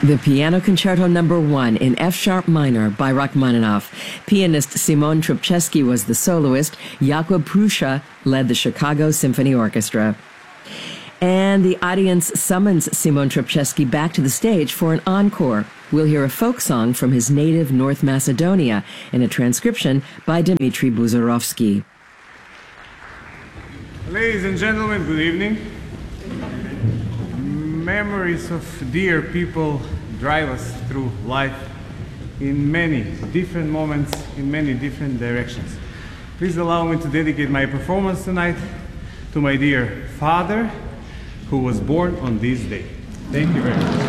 The Piano Concerto No. 1 in F-sharp minor by Rachmaninoff. Pianist Simon Trubczewski was the soloist. Jakub Prusza led the Chicago Symphony Orchestra. And the audience summons Simon Trubczewski back to the stage for an encore. We'll hear a folk song from his native North Macedonia in a transcription by Dmitry Buzarovsky. Ladies and gentlemen, good evening. Memories of dear people drive us through life in many different moments, in many different directions. Please allow me to dedicate my performance tonight to my dear father, who was born on this day. Thank you very much.